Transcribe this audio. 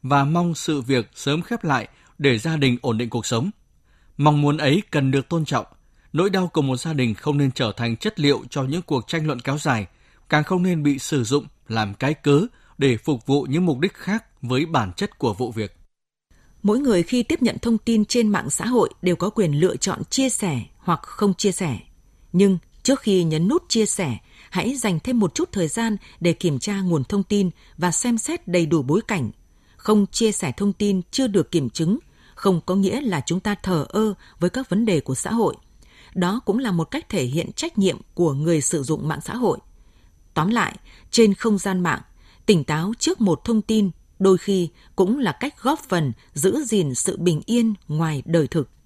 và mong sự việc sớm khép lại để gia đình ổn định cuộc sống. Mong muốn ấy cần được tôn trọng. Nỗi đau của một gia đình không nên trở thành chất liệu cho những cuộc tranh luận kéo dài, càng không nên bị sử dụng làm cái cớ để phục vụ những mục đích khác với bản chất của vụ việc. Mỗi người khi tiếp nhận thông tin trên mạng xã hội đều có quyền lựa chọn chia sẻ hoặc không chia sẻ. Nhưng trước khi nhấn nút chia sẻ, hãy dành thêm một chút thời gian để kiểm tra nguồn thông tin và xem xét đầy đủ bối cảnh. Không chia sẻ thông tin chưa được kiểm chứng không có nghĩa là chúng ta thờ ơ với các vấn đề của xã hội. Đó cũng là một cách thể hiện trách nhiệm của người sử dụng mạng xã hội. Tóm lại, trên không gian mạng, tỉnh táo trước một thông tin đôi khi cũng là cách góp phần giữ gìn sự bình yên ngoài đời thực.